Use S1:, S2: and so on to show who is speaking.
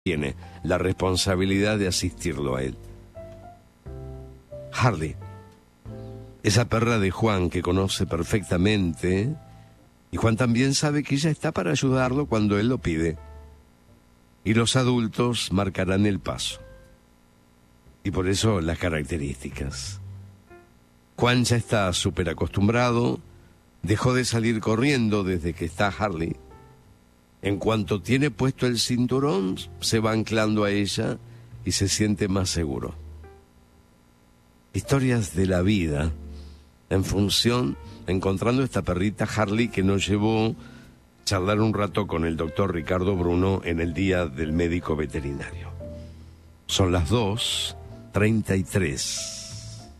S1: tiene la responsabilidad de asistirlo a él. Harley, esa perra de Juan que conoce perfectamente, y Juan también sabe que ella está para ayudarlo cuando él lo pide. Y los adultos marcarán el paso. Y por eso las características. Juan ya está súper acostumbrado, dejó de salir corriendo desde que está Harley. En cuanto tiene puesto el cinturón, se va anclando a ella y se siente más seguro. Historias de la vida, en función, encontrando esta perrita Harley que nos llevó a charlar un rato con el doctor Ricardo Bruno en el Día del Médico Veterinario. Son las 2:33.